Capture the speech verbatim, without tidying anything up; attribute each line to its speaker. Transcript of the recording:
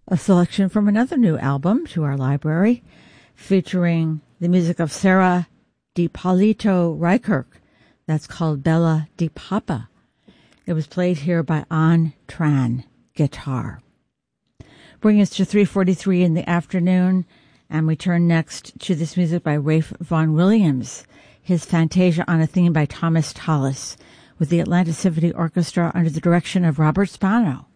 Speaker 1: A selection from another new album to our library, featuring the music of Sarah DiPolito Reichert. That's called Bella Di Papa. It was played here by An Tran guitar. Bringing us to three forty-three in the afternoon, and we turn next to this music by Ralph Vaughan Williams, his Fantasia on a Theme by Thomas Tallis, with the Atlanta Symphony Orchestra under the direction of Robert Spano.